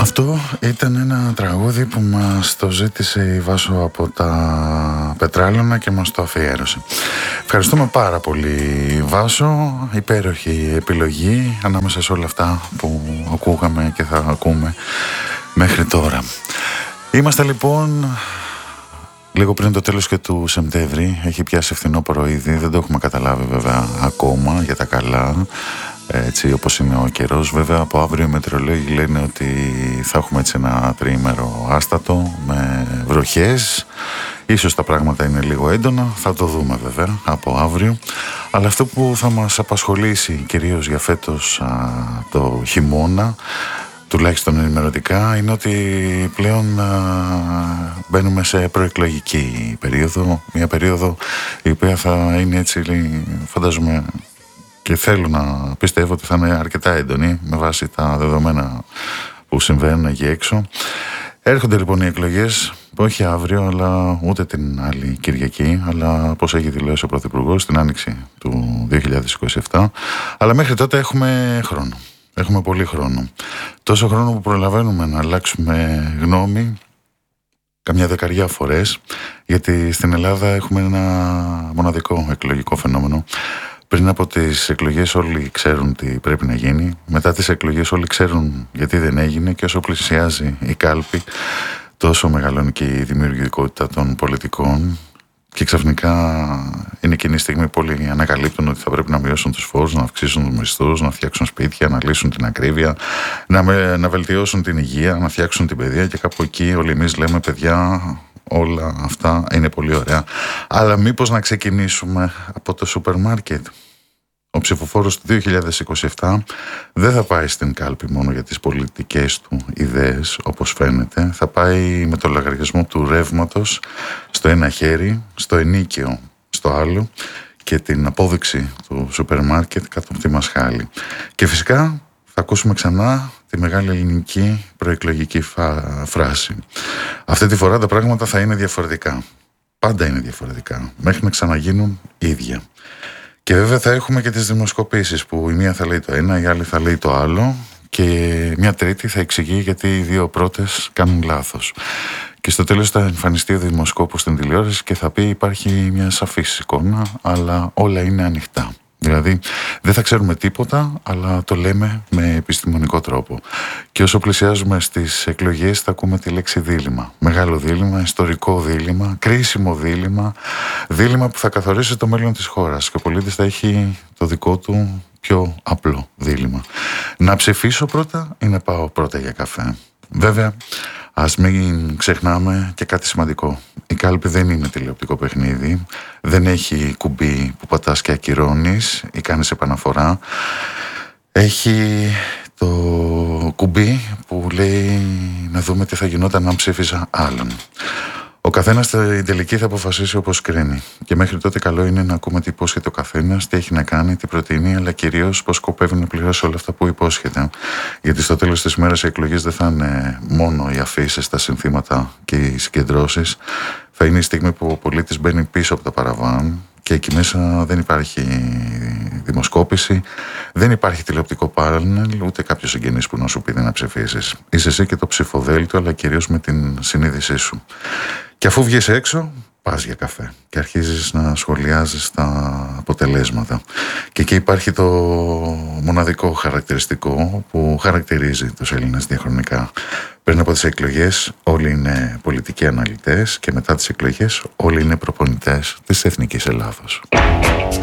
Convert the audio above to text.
Αυτό ήταν ένα τραγούδι που μας το ζήτησε η Βάσο από τα Πετράλαινα και μας το αφιέρωσε. Ευχαριστούμε πάρα πολύ, Βάσο. Υπέροχη επιλογή ανάμεσα σε όλα αυτά που ακούγαμε και θα ακούμε μέχρι τώρα. Είμαστε λοιπόν λίγο πριν το τέλος και του Σεπτέμβρη. Έχει πιάσει φθινόπωρο ήδη. Δεν το έχουμε καταλάβει βέβαια ακόμα για τα καλά, έτσι όπως είναι ο καιρός. Βέβαια από αύριο οι μετεωρολόγοι λένε ότι θα έχουμε έτσι ένα τριήμερο άστατο με βροχές. Ίσως τα πράγματα είναι λίγο έντονα, θα το δούμε βέβαια από αύριο. Αλλά αυτό που θα μας απασχολήσει κυρίως για φέτος το χειμώνα, τουλάχιστον ενημερωτικά, είναι ότι πλέον μπαίνουμε σε προεκλογική περίοδο. Μια περίοδο η οποία θα είναι έτσι, φαντάζομαι, και θέλω να πιστεύω ότι θα είναι αρκετά έντονη με βάση τα δεδομένα που συμβαίνουν εκεί έξω. Έρχονται λοιπόν οι εκλογές, όχι αύριο, αλλά ούτε την άλλη Κυριακή, αλλά όπως έχει δηλώσει ο Πρωθυπουργός, την άνοιξη του 2027. Αλλά μέχρι τότε έχουμε χρόνο. Έχουμε πολύ χρόνο. Τόσο χρόνο που προλαβαίνουμε να αλλάξουμε γνώμη καμιά δεκαριά φορές, γιατί στην Ελλάδα έχουμε ένα μοναδικό εκλογικό φαινόμενο. Πριν από τις εκλογές όλοι ξέρουν τι πρέπει να γίνει. Μετά τις εκλογές όλοι ξέρουν γιατί δεν έγινε, και όσο πλησιάζει η κάλπη τόσο μεγαλώνει και η δημιουργικότητα των πολιτικών, και ξαφνικά είναι εκείνη η στιγμή που όλοι ανακαλύπτουν ότι θα πρέπει να μειώσουν τους φόρους, να αυξήσουν τους μισθούς, να φτιάξουν σπίτια, να λύσουν την ακρίβεια, να βελτιώσουν την υγεία, να φτιάξουν την παιδεία, και κάπου εκεί όλοι εμείς λέμε, παιδιά, όλα αυτά είναι πολύ ωραία, αλλά μήπως να ξεκινήσουμε από το σούπερ μάρκετ. Ο ψηφοφόρος του 2027 δεν θα πάει στην κάλπη μόνο για τις πολιτικές του ιδέες, όπως φαίνεται. Θα πάει με το λογαριασμό του ρεύματος στο ένα χέρι, στο ενίκαιο στο άλλο, και την απόδειξη του σούπερ μάρκετ κάτω από τη μασχάλη. Και φυσικά θα ακούσουμε ξανά τη μεγάλη ελληνική προεκλογική φράση. Αυτή τη φορά τα πράγματα θα είναι διαφορετικά. Πάντα είναι διαφορετικά, μέχρι να ξαναγίνουν ίδια. Και βέβαια θα έχουμε και τις δημοσκοπήσεις, που η μία θα λέει το ένα, η άλλη θα λέει το άλλο, και μια τρίτη θα εξηγεί γιατί οι δύο πρώτες κάνουν λάθος. Και στο τέλος θα εμφανιστεί ο δημοσκόπος στην τηλεόραση και θα πει υπάρχει μια σαφής εικόνα, αλλά όλα είναι ανοιχτά. Δηλαδή δεν θα ξέρουμε τίποτα, αλλά το λέμε με επιστημονικό τρόπο. Και όσο πλησιάζουμε στις εκλογές θα ακούμε τη λέξη δίλημμα. Μεγάλο δίλημμα, ιστορικό δίλημμα, κρίσιμο δίλημμα, δίλημμα που θα καθορίσει το μέλλον της χώρας. Και ο πολίτης θα έχει το δικό του πιο απλό δίλημμα. Να ψηφίσω πρώτα ή να πάω πρώτα για καφέ. Βέβαια, ας μην ξεχνάμε και κάτι σημαντικό. Η κάλπη δεν είναι τηλεοπτικό παιχνίδι. Δεν έχει κουμπί που πατάς και ακυρώνεις ή κάνεις επαναφορά. Έχει το κουμπί που λέει να δούμε τι θα γινόταν αν ψήφιζα άλλον. Ο καθένας στην τελική θα αποφασίσει όπως κρίνει. Και μέχρι τότε καλό είναι να ακούμε τι υπόσχεται ο καθένας, τι έχει να κάνει, τι προτείνει, αλλά κυρίως πώς σκοπεύει να πληρώσει όλα αυτά που υπόσχεται. Γιατί στο τέλος της ημέρας οι εκλογές δεν θα είναι μόνο οι αφήσεις, τα συνθήματα και οι συγκεντρώσεις. Θα είναι η στιγμή που ο πολίτης μπαίνει πίσω από το παραβάν, και εκεί μέσα δεν υπάρχει δημοσκόπηση, δεν υπάρχει τηλεοπτικό πάνελ, ούτε κάποιο συγγενής που να σου πει να ψηφίσεις. Είσαι εσύ και το ψηφοδέλτιο, αλλά κυρίως με την συνείδησή σου. Και αφού βγεις έξω, πας για καφέ και αρχίζεις να σχολιάζεις τα αποτελέσματα. Και εκεί υπάρχει το μοναδικό χαρακτηριστικό που χαρακτηρίζει τους Έλληνες διαχρονικά. Πριν από τις εκλογές όλοι είναι πολιτικοί αναλυτές, και μετά τις εκλογές όλοι είναι προπονητές της Εθνικής Ελλάδος.